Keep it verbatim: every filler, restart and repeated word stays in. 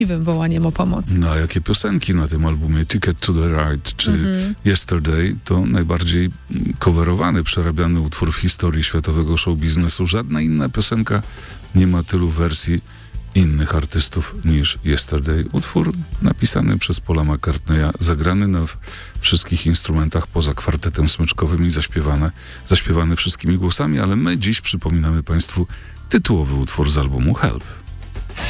wołaniem o pomoc. No a jakie piosenki na tym albumie? Ticket to the Ride czy Mhm. Yesterday to najbardziej coverowany, przerabiany utwór w historii światowego show biznesu. Żadna inna piosenka nie ma tylu wersji innych artystów niż Yesterday. Utwór napisany przez Paula McCartneya, zagrany na wszystkich instrumentach poza kwartetem smyczkowym i zaśpiewane, zaśpiewany wszystkimi głosami, ale my dziś przypominamy Państwu tytułowy utwór z albumu Help.